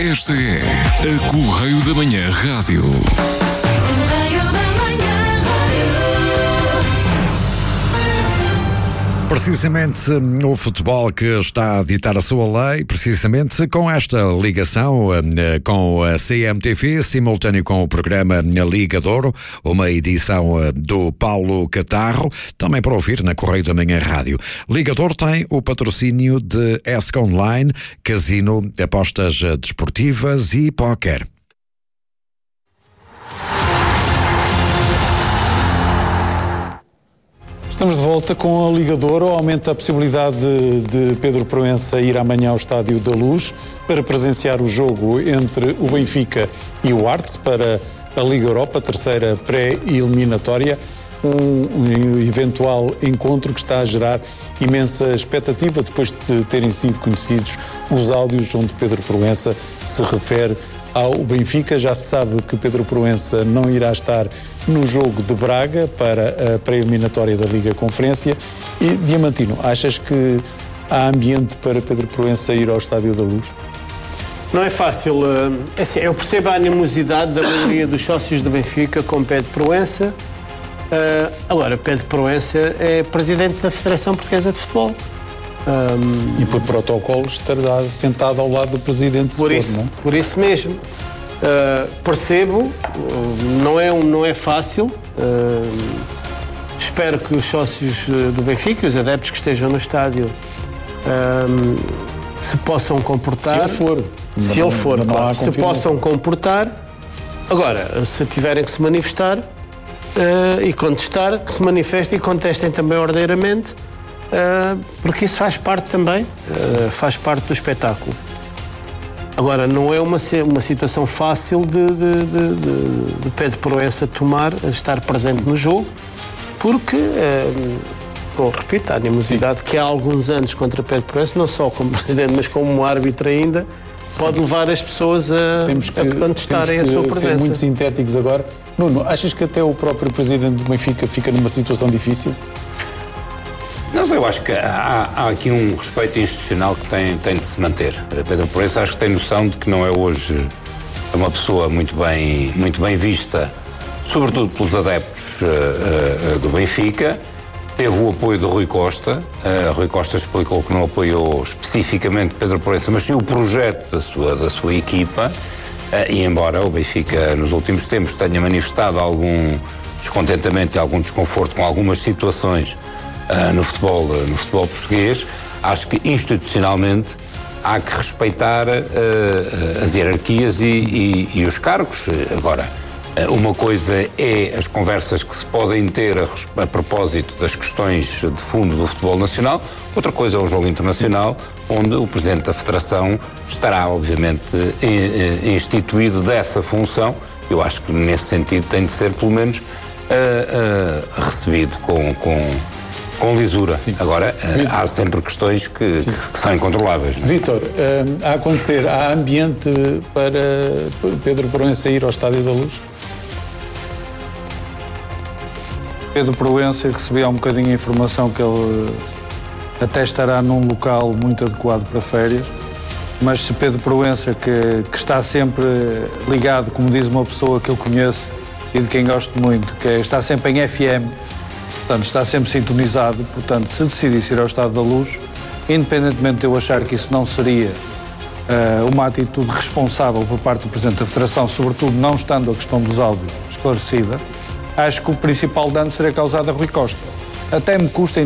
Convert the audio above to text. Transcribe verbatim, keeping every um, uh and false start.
Esta é a Correio da Manhã Rádio. Precisamente o futebol que está a ditar a sua lei, precisamente com esta ligação com a C M T V, simultâneo com o programa Liga de Ouro, uma edição do Paulo Catarro, também para ouvir na Correio da Manhã Rádio. Liga de Ouro tem o patrocínio de E S C Online, casino, apostas desportivas e póquer. Estamos de volta com a Liga de Ouro. Aumenta a possibilidade de, de Pedro Proença ir amanhã ao Estádio da Luz para presenciar o jogo entre o Benfica e o Arts para a Liga Europa, a terceira pré-eliminatória. Um, um eventual encontro que está a gerar imensa expectativa depois de terem sido conhecidos os áudios onde Pedro Proença se refere ao Benfica. Já se sabe que Pedro Proença não irá estar no jogo de Braga para a pré-eliminatória da Liga Conferência. E, Diamantino, achas que há ambiente para Pedro Proença ir ao Estádio da Luz? Não é fácil. É assim, eu percebo a animosidade da maioria dos sócios do Benfica com Pedro Proença. Agora, Pedro Proença é presidente da Federação Portuguesa de Futebol. Um, e por protocolo estará sentado ao lado do presidente. Por, for, isso, não é? por isso mesmo. Uh, percebo, uh, não, é um, não é fácil. Uh, espero que os sócios do Benfica, os adeptos que estejam no estádio, uh, se possam comportar. Se ele for. Se não, ele for, não claro, se possam comportar. Agora, se tiverem que se manifestar uh, e contestar, que se manifestem e contestem também ordeiramente. Uh, porque isso faz parte também, uh, faz parte do espetáculo. Agora, não é uma, uma situação fácil de, de, de, de, de Pedro Proença tomar, estar presente no jogo, porque, uh, bom, repito, a animosidade Sim. que há alguns anos contra Pedro Proença, não só como presidente, mas como árbitro ainda, Sim. pode levar as pessoas a, temos que, a contestarem temos que a sua presença. Ser muito sintéticos agora. Nuno, achas que até o próprio presidente do Benfica fica numa situação difícil? Não sei, eu acho que há, há aqui um respeito institucional que tem, tem de se manter. Pedro Proença acho que tem noção de que não é hoje uma pessoa muito bem, muito bem vista, sobretudo pelos adeptos uh, uh, do Benfica. Teve o apoio de Rui Costa. Uh, Rui Costa explicou que não apoiou especificamente Pedro Proença, mas sim o projeto da sua, da sua equipa. Uh, e embora o Benfica nos últimos tempos tenha manifestado algum descontentamento e algum desconforto com algumas situações Uh, no, futebol, uh, no futebol português, acho que institucionalmente há que respeitar uh, uh, as hierarquias e, e, e os cargos. Agora, uh, uma coisa é as conversas que se podem ter a, a propósito das questões de fundo do futebol nacional, outra coisa é o jogo internacional, onde o Presidente da Federação estará, obviamente, in, instituído dessa função. Eu acho que, nesse sentido, tem de ser, pelo menos, uh, uh, recebido com... com com lisura. Sim. Agora, uh, há sempre questões que, que, que são incontroláveis. É? Vítor, uh, a acontecer, há ambiente para Pedro Proença ir ao Estádio da Luz? Pedro Proença recebia um bocadinho a informação que ele até estará num local muito adequado para férias, mas se Pedro Proença, que, que está sempre ligado, como diz uma pessoa que eu conheço e de quem gosto muito, que está sempre em F M, portanto, está sempre sintonizado, portanto, se decidisse ir ao Estádio da Luz, independentemente de eu achar que isso não seria uh, uma atitude responsável por parte do Presidente da Federação, sobretudo não estando a questão dos áudios esclarecida, acho que o principal dano seria causado a Rui Costa. Até me custa